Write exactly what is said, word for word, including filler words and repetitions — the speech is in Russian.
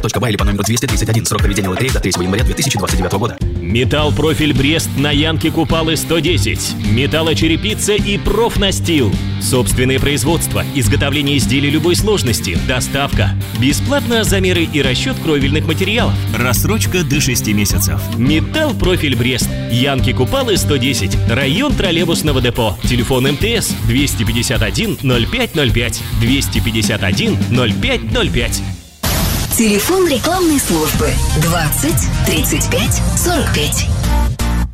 Бай или по номеру двести тридцать один. Срок проведения лотереи до третьего января две тысячи двадцать девятого года. Металл Профиль Брест на Янке Купалы сто десять. Металлочерепица и профнастил. Собственное производство, изготовление изделий любой сложности, доставка. Бесплатно замеры и расчет кровельных материалов. Рассрочка до шести месяцев. Металл Профиль Брест. Янки Купалы сто десять. Район троллейбусного депо. Телефон МТС двести пятьдесят один ноль пять ноль пять. двести пятьдесят один ноль пять ноль пять. Телефон рекламной службы двадцать тридцать пять сорок пять.